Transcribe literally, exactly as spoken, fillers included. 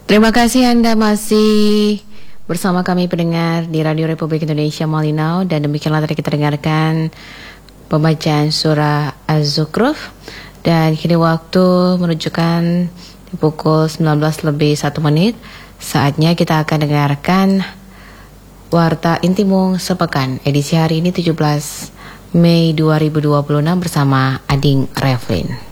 Terima kasih Anda masih bersama kami pendengar di Radio Republik Indonesia Malinau, dan demikianlah tadi kita dengarkan pembacaan surah Az-Zukhruf, dan kini waktu menunjukkan pukul sembilan belas lebih satu menit. Saatnya kita akan dengarkan Warta Intimung Sepekan edisi hari ini tujuh belas Mei dua ribu dua puluh enam bersama Ading Revlin.